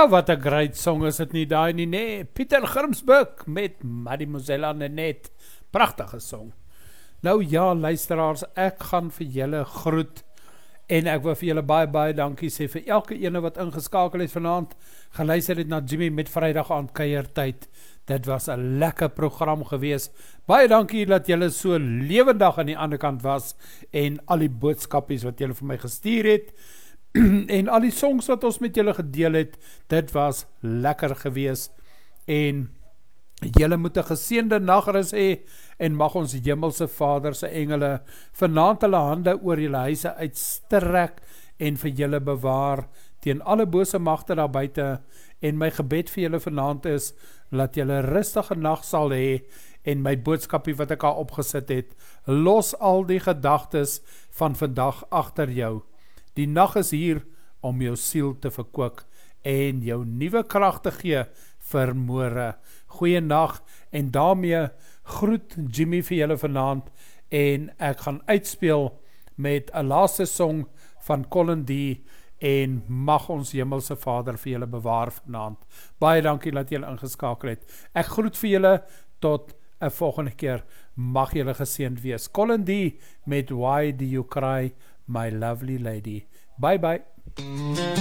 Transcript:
Ja, wat 'n great song is dit nie daai nie, nee. Pieter Grimsburg met Mademoiselle Nanette. Pragtige song. Nou ja, luisteraars, ek gaan vir julle groet en ek wil vir julle baie dankie sê vir elke ene wat ingeskakel het vanaand. Geluister het na Jimmy met Vrydag aand kuiertyd. Dit was 'n lekker program gewees. Baie dankie dat julle so lewendig aan die ander kant was en al die boodskapies wat julle vir my gestuur het. En al die songs wat ons met julle gedeel het, dit was lekker gewees, en julle moet 'n geseënde nagrus hê, en mag ons hemelse Vader se engele vanaand hulle hande oor julle huise uitstrek, en vir julle bewaar, teen alle bose magte daar buite, en my gebed vir julle vanaand is, dat julle rustige nag sal hê, en my boodskapie wat ek al opgesit het, los al die gedagtes van vandag agter jou. Die nag is hier om jou siel te verkoop en jou nuwe krag te gee vir môre. Goeie nag, en daarmee groet Jimmy vir julle vanaand, en ek gaan uitspeel met 'n laaste song van Colin D, en mag ons hemelse Vader vir julle bewaar vanaand. Baie dankie dat julle ingeskakel het. Ek groet vir julle tot 'n volgende keer. Mag julle geseënd wees. Colin D met Why Do You Cry, My Lovely Lady. Bye bye.